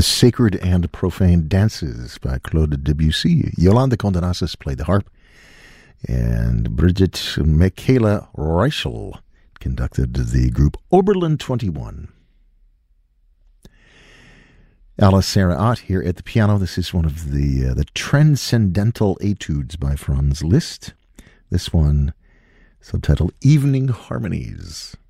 The Sacred and Profane Dances by Claude Debussy. Yolanda Condenasis played the harp, and Brigitte Michaela Reichel conducted the group Oberlin 21. Alice Sarah Ott here at the piano. This is one of the Transcendental Etudes by Franz Liszt. This one, subtitled Evening Harmonies.